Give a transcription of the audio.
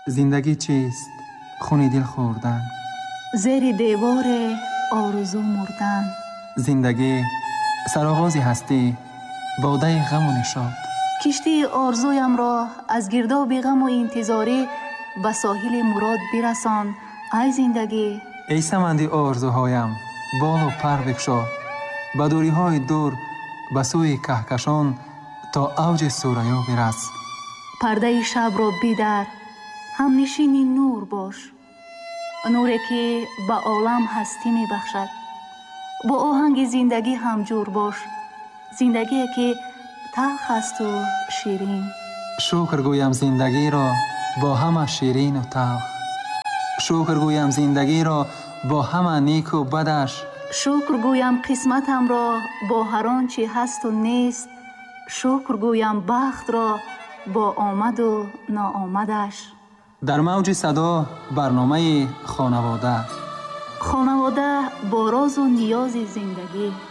زندگی چیست؟ خون دل خوردن. زیر دیوار آرزو مردن. زندگی سرآغاز هستی، باده غم و نشاط. کشتی آرزویم را از گرداب غم و انتظاری به ساحل مراد برسان ای زندگی. ای سمند آرزوهایم بال و پر بگشا، به دوری های دور به سوی کهکشان تا اوج ثریا برس. پرده شب را بدر، همنشین نور باش، نوری که به عالم هستی می بخشد. با آهنگ زندگی همجور باش، زندگی که تلخ است و شیرین. شکر گویم زندگی را با همه شیرین و تلخ. شکر گویم زندگی را با همه نیک و بدش. شکر گویم قسمتم را با هر آنچه هست و نیست. شکر گویم بخت را با آمد و ناآمدش. در موج صدا برنامه خانواده. خانواده با راز و نیاز زندگی.